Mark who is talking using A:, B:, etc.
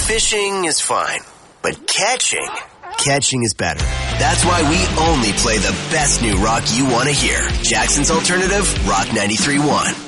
A: Fishing is fine, but catching is better. That's why we only play the best new rock you want to hear. Jackson's Alternative, Rock 93.1.